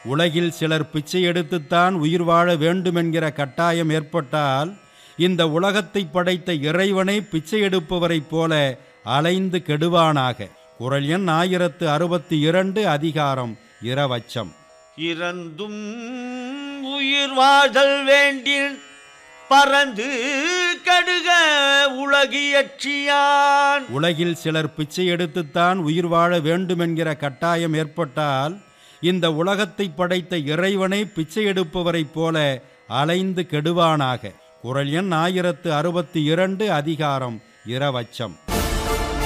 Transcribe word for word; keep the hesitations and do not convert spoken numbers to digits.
உலகில் சிலர் பிச்சை எடுத்துத்தான் உயிர் வாழ வேண்டுமென்கிற கட்டாயம் ஏற்பட்டால் இந்த உலகத்தை படைத்த இறைவனை பிச்சை எடுப்பவரைப் போல அலைந்து கெடுவானாக. குறள் எண் ஆயிரத்து அறுபத்தி இரண்டு, அதிகாரம் இரவச்சம். இறந்தும் உயிர் வாழ்தல் வேண்டின் பறந்து கடுக உலகியற்றியான். உலகில் சிலர் பிச்சை எடுத்துத்தான் உயிர் வாழ வேண்டுமென்கிற கட்டாயம் ஏற்பட்டால் இந்த உலகத்தை படைத்த இறைவனை பிச்சை எடுப்பவரைப் போல அலைந்து கெடுவானாக. குறள் எண் ஆயிரத்து அறுபத்தி இரண்டு, அதிகாரம் இரவச்சம்.